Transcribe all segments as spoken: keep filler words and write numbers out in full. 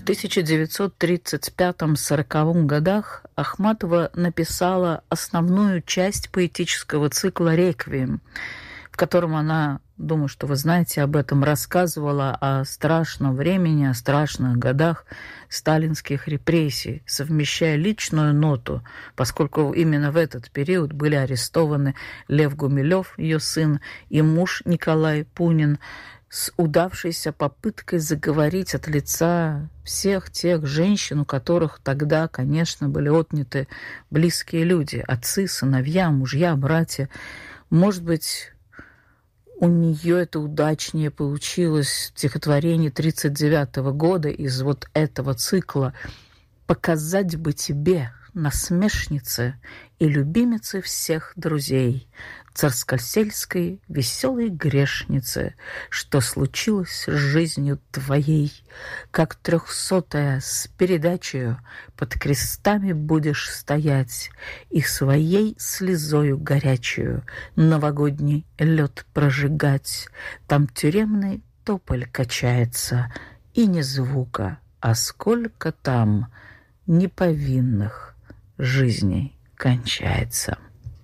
тысяча девятьсот тридцать пятом-сороковом годах Ахматова написала основную часть поэтического цикла «Реквием», в котором она, думаю, что вы знаете об этом, рассказывала о страшном времени, о страшных годах сталинских репрессий, совмещая личную ноту, поскольку именно в этот период были арестованы Лев Гумилев, ее сын, и муж Николай Пунин, с удавшейся попыткой заговорить от лица всех тех женщин, у которых тогда, конечно, были отняты близкие люди, отцы, сыновья, мужья, братья. Может быть, у нее это удачнее получилось в стихотворении тридцать девятого года из вот этого цикла «Показать бы тебе, насмешнице и любимице всех друзей, царскосельской веселой грешнице, что случилось с жизнью твоей, как трехсотая с передачею под крестами будешь стоять и своей слезою горячую новогодний лед прожигать. Там тюремный тополь качается, и не звука, а сколько там неповинных жизней кончается».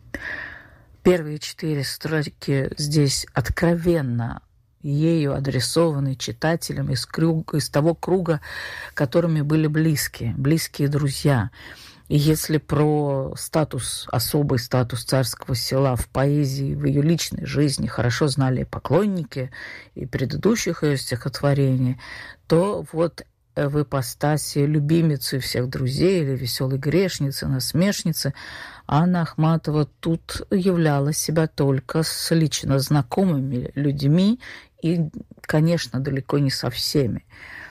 Первые четыре строки здесь откровенно ею адресованы читателям из, круга, из того круга, которыми были близкие, близкие друзья. И если про статус, особый статус царского села в поэзии, в ее личной жизни хорошо знали поклонники и предыдущих ее стихотворений, то вот в ипостаси любимицы всех друзей или веселой грешницы, насмешницы, Анна Ахматова тут являла себя только с лично знакомыми людьми и, конечно, далеко не со всеми.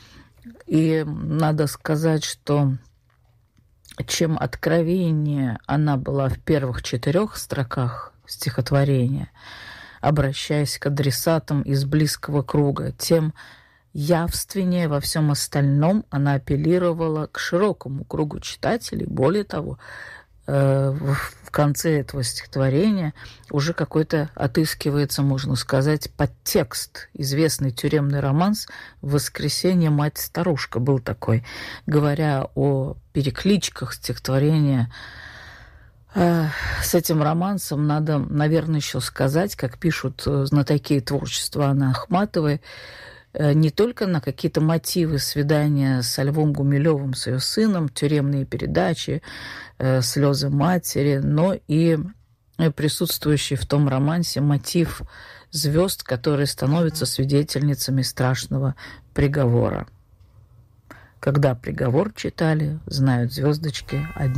И надо сказать, что чем откровеннее она была в первых четырех строках стихотворения, обращаясь к адресатам из близкого круга, тем явственнее во всем остальном она апеллировала к широкому кругу читателей. Более того, в конце этого стихотворения уже какой-то отыскивается, можно сказать, подтекст. Известный тюремный романс «Воскресенье, мать-старушка» был такой. Говоря о перекличках стихотворения с этим романсом, надо, наверное, еще сказать, как пишут знатоки творчества Анны Ахматовой, не только на какие-то мотивы свидания со Львом Гумилевым, с ее сыном, тюремные передачи, э, слезы матери, но и присутствующий в том романсе мотив звезд, которые становятся свидетельницами страшного приговора. Когда приговор читали, знают звездочки одни.